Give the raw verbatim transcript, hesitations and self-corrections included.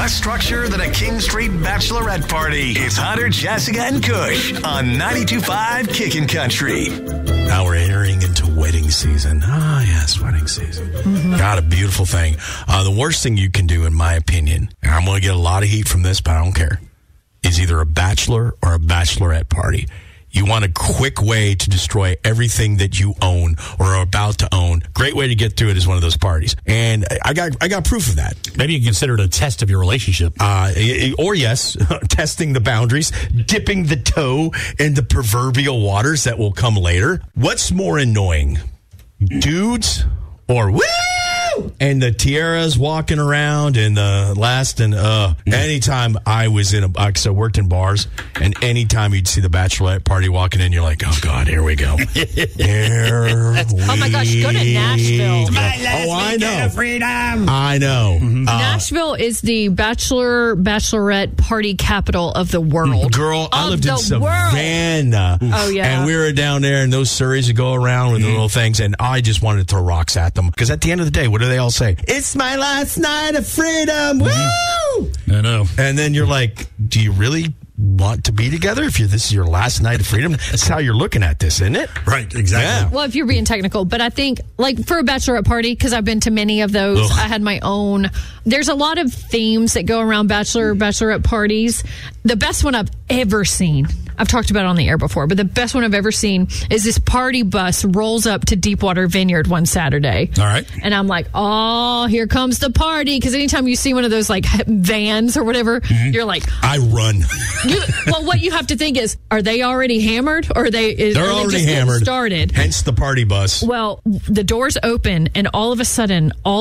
less structure than a King Street bachelorette party. It's Hunter, Jessica, and Kush on ninety-two point five Kickin' Country. Now we're entering into wedding season. Ah, yes, wedding season. Mm-hmm. God, a beautiful thing. Uh, the worst thing you can do, in my opinion, and I'm going to get a lot of heat from this, but I don't care, is either a bachelor or a bachelorette party. You want a quick way to destroy everything that you own or are about to own. Great way to get through it is one of those parties. And I got I got proof of that. Maybe you can consider it a test of your relationship. Uh, or yes, testing the boundaries, dipping the toe in the proverbial waters that will come later. What's more annoying, dudes or woo? And the tiaras walking around and the last and uh anytime I was in a because I worked in bars, and anytime you'd see the bachelorette party walking in, you're like, oh God, here we go. Here oh my gosh, go to Nashville. Oh, I know. Freedom. I know. Mm-hmm. Uh, Nashville is the bachelor bachelorette party capital of the world. Girl, I of lived in Savannah. World. Oh yeah. And we were down there, and those Surreys would go around with mm-hmm. the little things, and I just wanted to throw rocks at them because at the end of the day, what do they all say? It's my last night of freedom. Woo! I know. And then you're like, do you really want to be together if you're, this is your last night of freedom? That's how you're looking at this, isn't it? Right, exactly. Yeah. Well, if you're being technical, but I think like for a bachelorette party, because I've been to many of those, Ugh. I had my own. There's a lot of themes that go around bachelor bachelorette parties. The best one I've ever seen, I've talked about it on the air before, but the best one I've ever seen is this party bus rolls up to Deepwater Vineyard one Saturday. All right. And I'm like, oh, here comes the party. Because anytime you see one of those like vans or whatever, mm-hmm. you're like, I run. You, well, what you have to think is, are they already hammered or are they, is, They're are already they just hammered. Started? Hence the party bus. Well, the doors open and all of a sudden, all